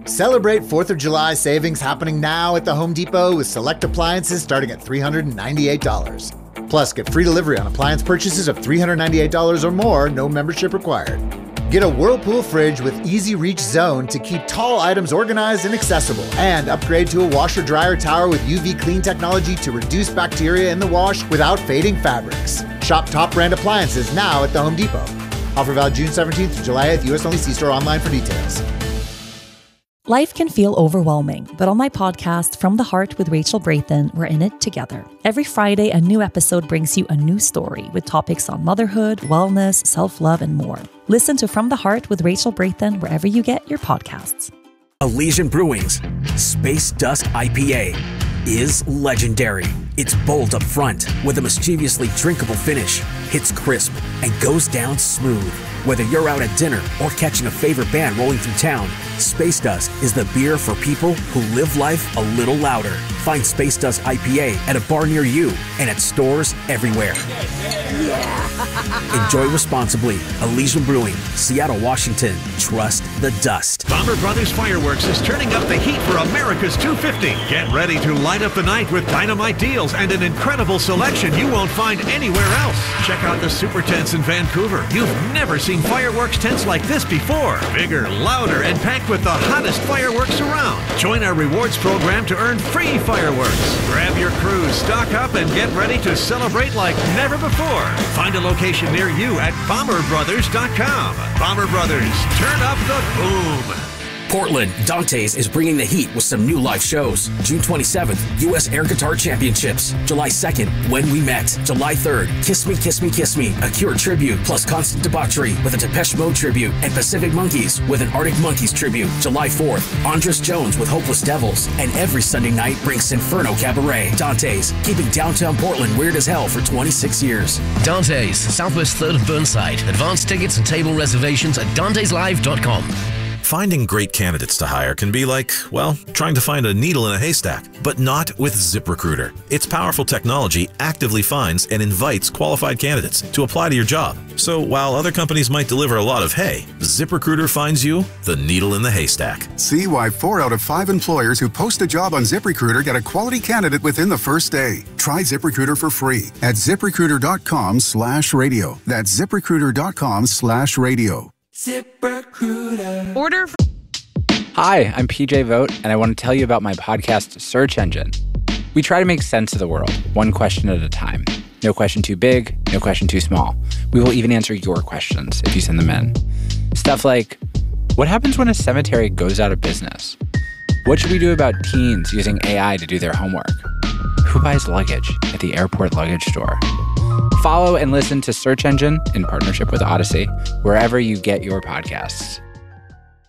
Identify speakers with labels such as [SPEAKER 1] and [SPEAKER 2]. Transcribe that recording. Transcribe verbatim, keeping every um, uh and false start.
[SPEAKER 1] Celebrate fourth of July savings happening now at the Home Depot with select appliances starting at three hundred ninety-eight dollars. Plus, get free delivery on appliance purchases of three hundred ninety-eight dollars or more, no membership required. Get a Whirlpool fridge with Easy Reach Zone to keep tall items organized and accessible. And upgrade to a washer-dryer tower with U V clean technology to reduce bacteria in the wash without fading fabrics. Shop top brand appliances now at the Home Depot. Offer valid June seventeenth to July eighth, U S only. See store online for details.
[SPEAKER 2] Life can feel overwhelming, but on my podcast, From the Heart with Rachel Brathen, we're in it together. Every Friday, a new episode brings you a new story with topics on motherhood, wellness, self-love, and more. Listen to From the Heart with Rachel Brathen wherever you get your podcasts.
[SPEAKER 3] Elysian Brewing's Space Dust I P A is legendary. It's bold up front with a mischievously drinkable finish, hits crisp, and goes down smooth. Whether you're out at dinner or catching a favorite band rolling through town, Space Dust is the beer for people who live life a little louder. Find Space Dust I P A at a bar near you and at stores everywhere. Yeah. Enjoy responsibly. Elysian Brewing, Seattle, Washington. Trust the dust.
[SPEAKER 4] Bomber Brothers Fireworks is turning up the heat for America's two fifty. Get ready to light up the night with dynamite deals and an incredible selection you won't find anywhere else. Check out the Super Tents in Vancouver. You've never seen fireworks tents like this before. Bigger, louder, and packed with the hottest fireworks around. Join our rewards program to earn free fireworks. Grab your crews, stock up, and get ready to celebrate like never before. Find a location near you at bomber brothers dot com. Bomber Brothers, turn up the boom.
[SPEAKER 3] Portland, Dante's is bringing the heat with some new live shows. June twenty-seventh, U S Air Guitar Championships. July second, When We Met. July third, Kiss Me, Kiss Me, Kiss Me, a Cure tribute, plus Constant Debauchery with a Depeche Mode tribute, and Pacific Monkeys with an Arctic Monkeys tribute. July fourth, Andres Jones with Hopeless Devils. And every Sunday night brings Inferno Cabaret. Dante's, keeping downtown Portland weird as hell for twenty-six years.
[SPEAKER 5] Dante's, Southwest third of Burnside. Advance tickets and table reservations at dantes live dot com.
[SPEAKER 6] Finding great candidates to hire can be like, well, trying to find a needle in a haystack, but not with ZipRecruiter. Its powerful technology actively finds and invites qualified candidates to apply to your job. So while other companies might deliver a lot of hay, ZipRecruiter finds you the needle in the haystack.
[SPEAKER 7] See why four out of five employers who post a job on ZipRecruiter get a quality candidate within the first day. Try ZipRecruiter for free at ZipRecruiter.com slash radio. That's ZipRecruiter.com slash radio.
[SPEAKER 8] ZipRecruiter.
[SPEAKER 9] Order. For-
[SPEAKER 10] Hi, I'm P J Vogt, and I want to tell you about my podcast, Search Engine. We try to make sense of the world, one question at a time. No question too big, no question too small. We will even answer your questions if you send them in. Stuff like, what happens when a cemetery goes out of business? What should we do about teens using A I to do their homework? Who buys luggage at the airport luggage store? Follow and listen to Search Engine in partnership with Odyssey, wherever you get your podcasts.